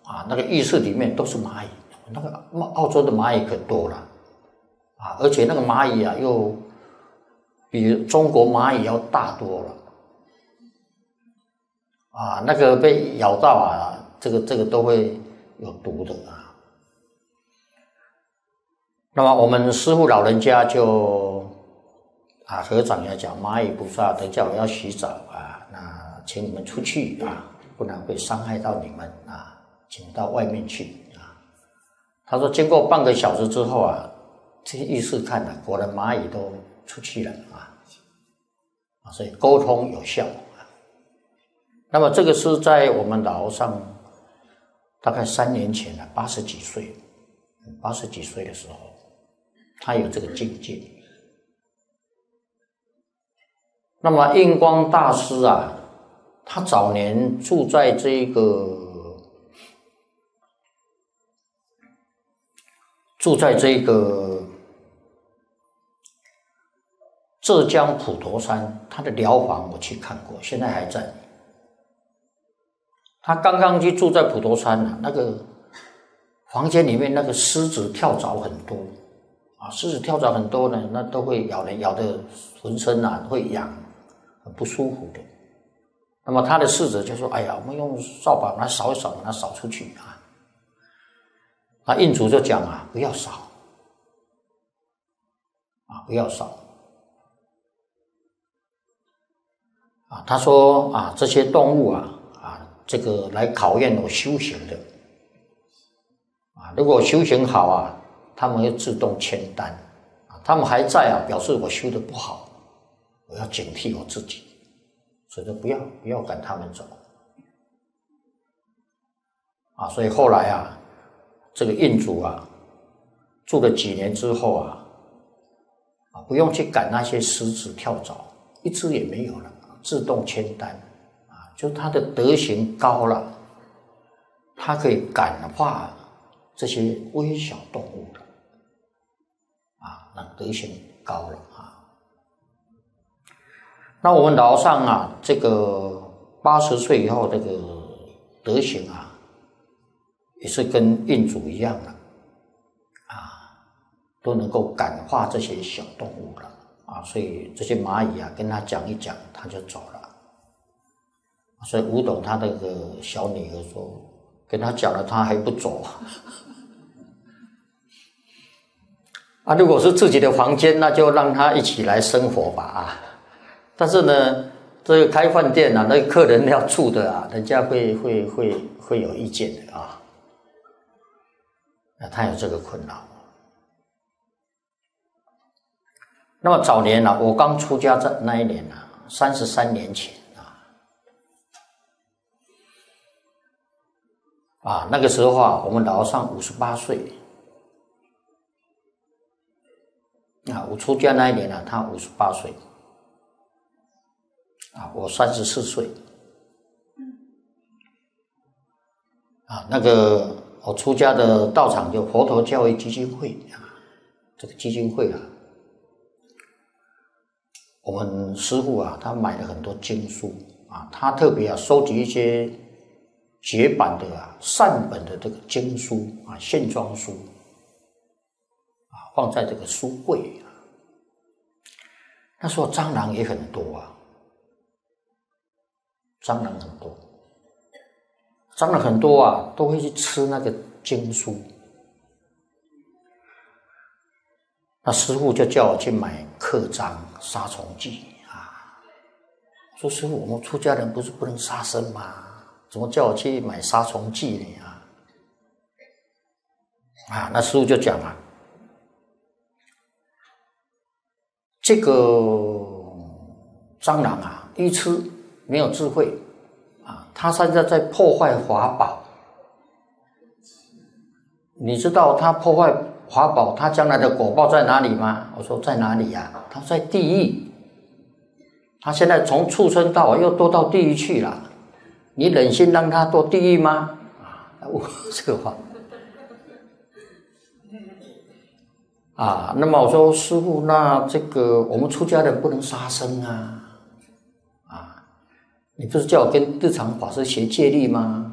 那个浴室里面都是蚂蚁，那个澳洲的蚂蚁可多了而且那个蚂蚁又比中国蚂蚁要大多了那个被咬到这个都会有毒的那么我们师父老人家就和尚要讲，蚂蚁菩萨等下我要洗澡那请你们出去不然会伤害到你们请到外面去他说经过半个小时之后这些浴室看果然蚂蚁都出去了所以沟通有效那么这个是在我们老和尚大概3年前80几岁的时候，他有这个境界。那么印光大师他早年住在这个浙江普陀山，他的寮房我去看过，现在还在。他刚刚去住在普陀山那个房间里面那个狮子跳蚤很多狮子跳蚤很多呢，那都会咬人，咬得浑身会痒，很不舒服的。那么他的侍者就说：“哎呀，我们用扫把把它扫一扫，把它扫出去印主就讲不要扫不要扫他说这些动物这个来考验我修行的如果修行好他们会自动签单他们还在表示我修得不好，我要警惕我自己，所以说不要赶他们走所以后来这个印主住了几年之后不用去赶那些狮子跳蚤，一只也没有了，自动签单就是他的德行高了，他可以感化这些微小动物了那德行高了那我们老和尚这个80岁以后，这个德行也是跟印主一样了都能够感化这些小动物了所以这些蚂蚁跟他讲一讲，他就走了。所以吴董他那个小女儿说，跟他讲了他还不走如果是自己的房间，那就让他一起来生活吧但是呢，这个开饭店那个客人要住的人家会有意见的他有这个困扰。那么早年我刚出家那一年33年前那个时候我们老和尚58岁我出家那一年他58岁我34岁那个我出家的道场就佛陀教育基金会这个基金会我们师父他买了很多经书他特别收集一些绝版的善本的这个经书线装书放在这个书柜那时候蟑螂也很多蟑螂很多都会去吃那个经书。那师父就叫我去买刻章杀虫剂我说师父，我们出家人不是不能杀生吗？怎么叫我去买杀虫剂呢那师父就讲这个蟑螂愚痴没有智慧他现在在破坏法宝。你知道他破坏法宝他将来的果报在哪里吗？我说在哪里他在地狱。他现在从畜生道又堕到地狱去了，你忍心让他堕地狱吗？这个话那么我说师父，那这个我们出家人不能杀生你不是叫我跟日常法师学戒律吗？